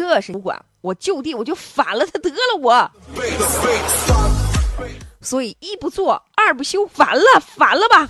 这是不管，我就地我就反了他得了我。所以一不做二不休，反了吧，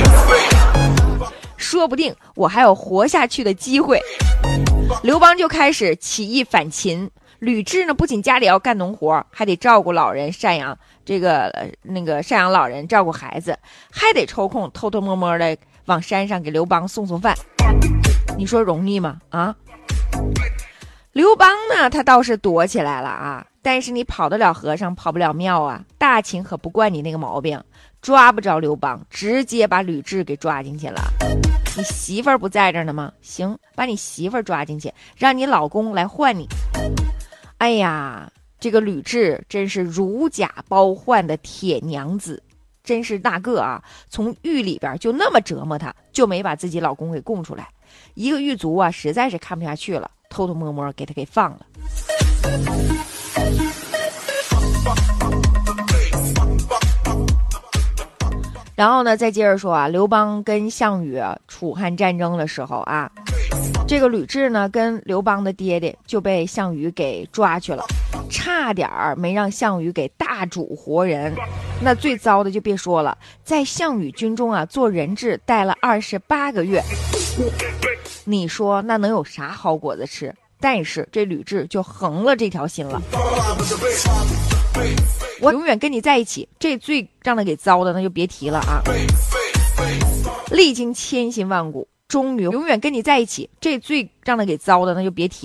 说不定我还有活下去的机会。刘邦就开始起义反秦。吕雉呢，不仅家里要干农活，还得照顾老人赡养赡养老人，照顾孩子，还得抽空偷偷摸摸的往山上给刘邦送饭。你说容易吗？啊！刘邦呢，他倒是躲起来了啊，但是你跑得了和尚跑不了庙啊，大秦可不惯你那个毛病，抓不着刘邦，直接把吕雉给抓进去了。你媳妇儿不在这呢吗？行，把你媳妇儿抓进去，让你老公来换你。哎呀，这个吕雉真是如假包换的铁娘子，真是大个啊！从狱里边就那么折磨她，就没把自己老公给供出来。一个狱卒啊，实在是看不下去了，偷偷摸摸给他给放了。然后呢，再接着说啊，刘邦跟项羽楚汉战争的时候啊，这个吕雉呢跟刘邦的爹爹就被项羽给抓去了，差点没让项羽给大煮活人。那最糟的就别说了，在项羽军中啊做人质待了28个月，你说那能有啥好果子吃？但是这吕雉就横了这条心了，我永远跟你在一起，这最让他给糟的那就别提了啊！历经千辛万苦，终于永远跟你在一起，这最让他给糟的那就别提。